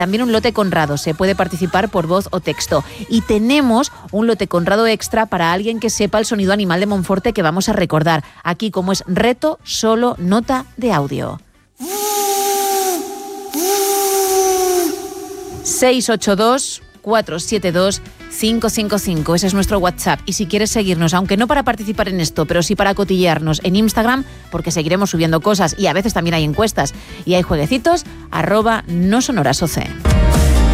También un lote Conrado, se puede participar por voz o texto. Y tenemos un lote Conrado extra para alguien que sepa el sonido animal de Monforte que vamos a recordar. Aquí, como es reto, solo nota de audio. 682-472-555. Ese es nuestro WhatsApp. Y si quieres seguirnos, aunque no para participar en esto, pero sí para cotillearnos en Instagram, porque seguiremos subiendo cosas y a veces también hay encuestas y hay jueguecitos, @nosonorasoc.